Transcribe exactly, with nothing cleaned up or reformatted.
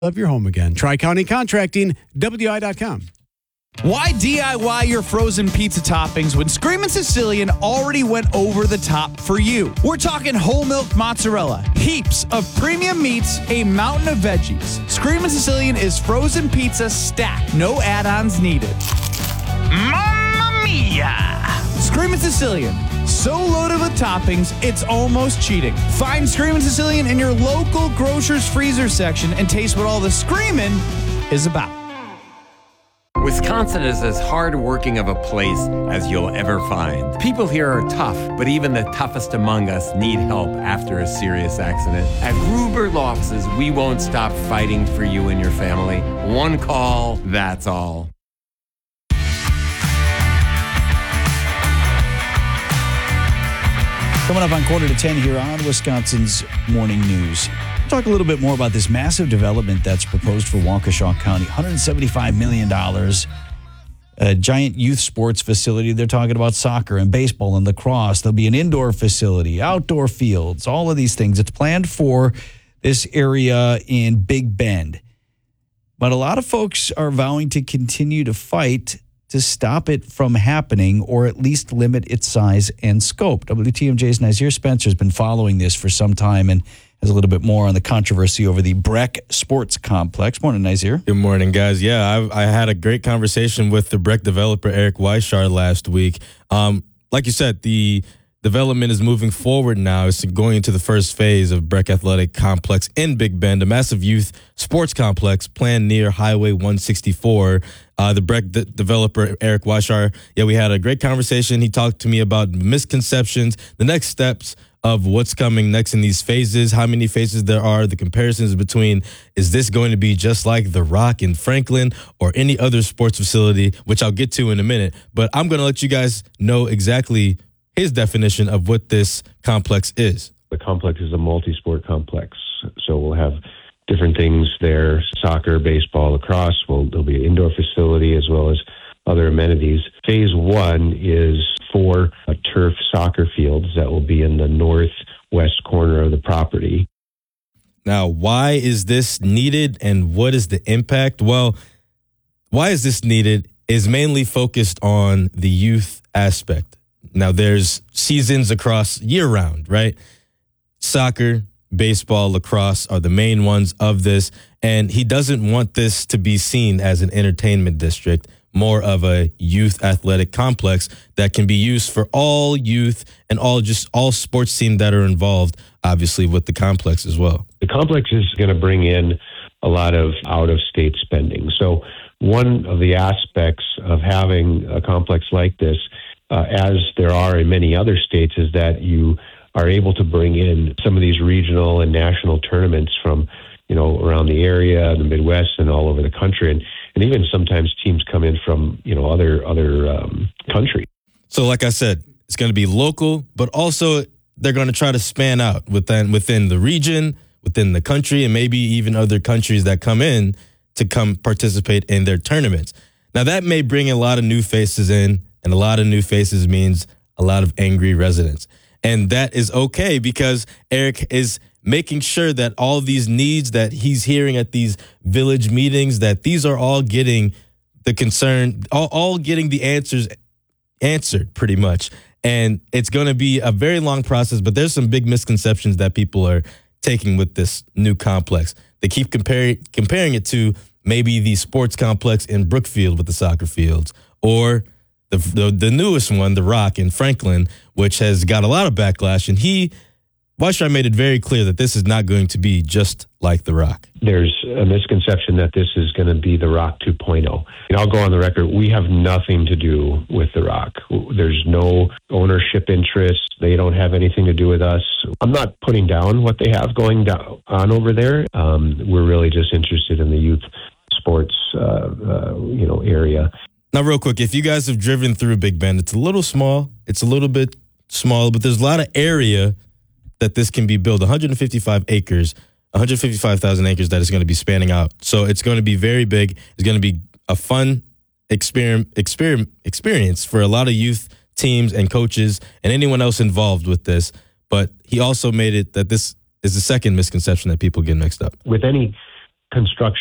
of your home again. Tri-County Contracting, W I dot com. Why D I Y your frozen pizza toppings when Screamin' Sicilian already went over the top for you? We're talking whole milk mozzarella, heaps of premium meats, a mountain of veggies. Screamin' Sicilian is frozen pizza stacked, no add-ons needed. Mamma mia! Screamin' Sicilian, so loaded with toppings, it's almost cheating. Find Screamin' Sicilian in your local grocer's freezer section and taste what all the screamin' is about. Wisconsin is as hard-working of a place as you'll ever find. People here are tough, but even the toughest among us need help after a serious accident. At Gruber Law Offices, we won't stop fighting for you and your family. One call, that's all. Coming up on quarter to ten here on Wisconsin's Morning News. Talk a little bit more about this massive development that's proposed for Waukesha County. one hundred seventy-five million dollars, a giant youth sports facility. They're talking about soccer and baseball and lacrosse. There'll be an indoor facility, outdoor fields, all of these things. It's planned for this area in Big Bend. But a lot of folks are vowing to continue to fight to stop it from happening or at least limit its size and scope. W T M J's Nazir Spencer has been following this for some time and has a little bit more on the controversy over the Breck Sports Complex. Morning, Nazir. Good morning, guys. Yeah, I, I had a great conversation with the Breck developer, Eric Weishar, last week. Um, like you said, the development is moving forward now. It's going into the first phase of Breck Athletic Complex in Big Bend, a massive youth sports complex planned near Highway one sixty-four. Uh, the Breck de- developer, Eric Weishar, yeah, we had a great conversation. He talked to me about misconceptions, the next steps of what's coming next in these phases, how many phases there are, the comparisons between, is this going to be just like The Rock in Franklin or any other sports facility, which I'll get to in a minute. But I'm going to let you guys know exactly his definition of what this complex is. The complex is a multi-sport complex, so we'll have different things there, soccer, baseball, lacrosse. Well, there'll be an indoor facility as well as other amenities. Phase one is four uh, turf soccer fields that will be in the northwest corner of the property. Now, why is this needed and what is the impact? Well, why is this needed is mainly focused on the youth aspect. Now, there's seasons across year-round, right? Soccer, baseball, lacrosse are the main ones of this, and he doesn't want this to be seen as an entertainment district, more of a youth athletic complex that can be used for all youth and all just all sports teams that are involved, obviously, with the complex as well. The complex is going to bring in a lot of out-of-state spending. So one of the aspects of having a complex like this, uh, as there are in many other states, is that you are able to bring in some of these regional and national tournaments from, you know, around the area, the Midwest, and all over the country. And, and even sometimes teams come in from, you know, other, other um, countries. So like I said, it's going to be local, but also they're going to try to span out within, within the region, within the country, and maybe even other countries that come in to come participate in their tournaments. Now, that may bring a lot of new faces in, and a lot of new faces means a lot of angry residents. And that is okay because Eric is making sure that all these needs that he's hearing at these village meetings, that these are all getting the concern, all, all getting the answers answered pretty much. And it's going to be a very long process, but there's some big misconceptions that people are taking with this new complex. They keep comparing comparing it to maybe the sports complex in Brookfield with the soccer fields, or the, the the newest one, The Rock in Franklin, which has got a lot of backlash. And he, Weishar made it very clear that this is not going to be just like The Rock. There's a misconception that this is going to be The Rock two point oh. And I'll go on the record, we have nothing to do with The Rock. There's no ownership interest. They don't have anything to do with us. I'm not putting down what they have going down on over there. Um, we're really just interested in the youth sports, uh, uh, you know, area. Now, real quick, if you guys have driven through Big Bend, it's a little small. It's a little bit small, but there's a lot of area that this can be built. one hundred fifty-five acres, one hundred fifty-five thousand acres that is going to be spanning out. So it's going to be very big. It's going to be a fun exper- exper- experience for a lot of youth teams and coaches and anyone else involved with this. But he also made it that this is the second misconception that people get mixed up. With any construction